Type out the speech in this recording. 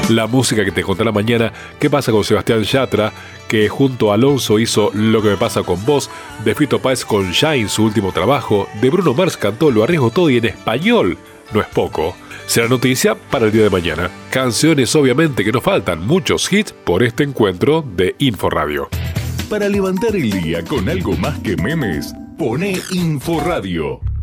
La música que te conté la mañana, ¿qué pasa con Sebastián Yatra? Que junto a Alonso hizo Lo que me pasa con vos, de Fito Páez con Shine, su último trabajo, de Bruno Mars cantó Lo arriesgo todo y en español, no es poco. Será noticia para el día de mañana. Canciones obviamente que nos faltan, muchos hits por este encuentro de Inforadio. Para levantar el día con algo más que memes, pone Inforadio.